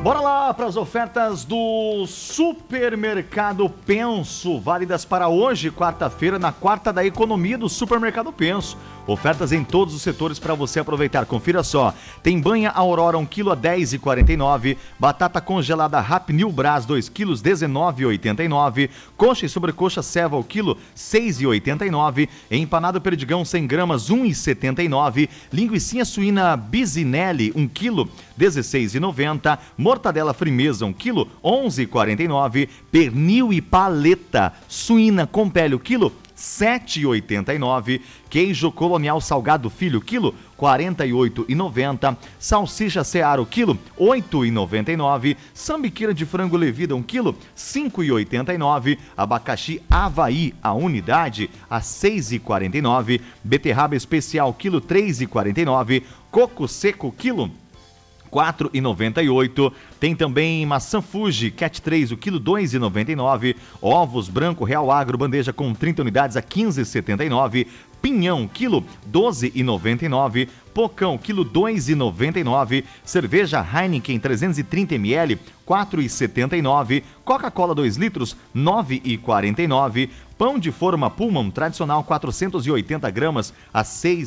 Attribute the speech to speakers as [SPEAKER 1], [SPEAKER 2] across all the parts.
[SPEAKER 1] Bora lá para as ofertas do Supermercado Penso, válidas para hoje, quarta-feira, na quarta da economia do Supermercado Penso. Ofertas em todos os setores para você aproveitar. Confira só. Tem banha Aurora 1 kg a 10,49. Batata congelada Rap New Brás 2 kg 19,89. Coxa e sobrecoxa Seva o quilo 6,89. Empanado Perdigão 100 gramas 1,79. Linguicinha suína Bisinelli 1 kg 16,90. Mortadela Frimeza 1 kg 11,49. Pernil e paleta suína com pele o quilo 7,89. Queijo colonial salgado Filho, quilo 48,90. Salsicha Seara, quilo 8,99. Sambiqueira de frango Levida, 1 quilo 5,89. Abacaxi Havaí, a unidade, a 6,49. Beterraba especial, quilo 3,49. Coco seco, quilo 4,98. Tem também maçã Fuji, Cat 3, o quilo 2,99. Ovos branco Real Agro, bandeja com 30 unidades a 15,79. Pinhão, quilo 12,99. Pocão, quilo 2,99. Cerveja Heineken 330 ml, 4,79. Coca-Cola 2 litros, 9,49. Pão de forma Pullman tradicional 480 gramas a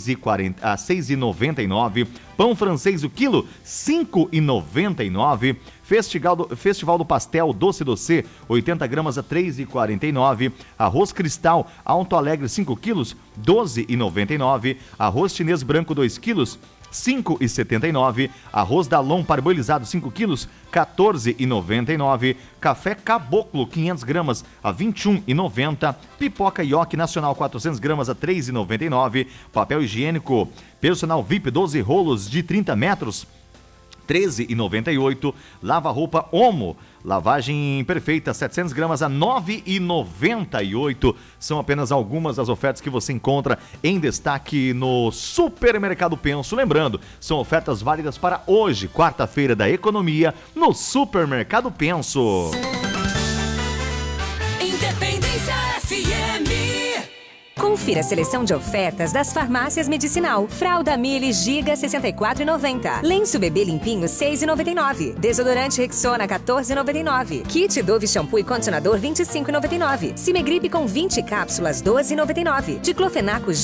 [SPEAKER 1] 6,99. Pão francês o quilo 5,99. Festival do Pastel Doce 80 gramas a 3,49. Arroz Cristal Alto Alegre 5 quilos 12,99. Arroz chinês branco 2 quilos 5,79. Arroz Dalon parboilizado 5 quilos 14,99. Café Caboclo 500 gramas a 21,90. Pipoca Yoki Nacional 400 gramas a 3,99. Papel higiênico Personal VIP 12 rolos de 30 metros 13,98. Lava-roupa Omo, lavagem perfeita, 700 gramas a 9,98. São apenas algumas das ofertas que você encontra em destaque no Supermercado Penso. Lembrando, são ofertas válidas para hoje, quarta-feira da economia, no Supermercado Penso.
[SPEAKER 2] Independência FM.
[SPEAKER 3] Confira a seleção de ofertas das farmácias Medicinal. Fralda Mili Giga 64,90. Lenço bebê limpinho 6,99. Desodorante Rexona 14,99. Kit Dove shampoo e condicionador 25,99. Cimegripe com 20 cápsulas 12,99. Diclofenaco